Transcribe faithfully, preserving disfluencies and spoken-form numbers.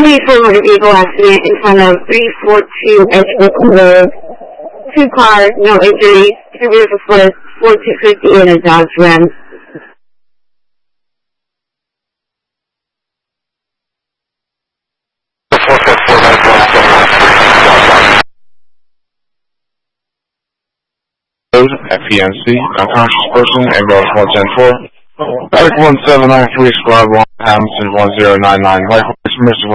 twenty-four motor vehicle accident in front of three forty-two Edgewood Road. Two cars, no injuries. Two vehicles split. four two fifty in a Dodge Ram. F E N C, unconscious person, ambulance one ten four. Back one seven nine three, squad one, Hamilton one zero nine nine, Whitehorse, Merciful.